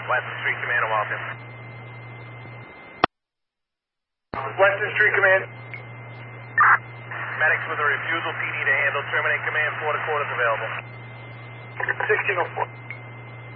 Western Street Command of Walton. Western Street Command. Medics with a refusal PD to handle. Terminate command, 4 quarters available. 1604.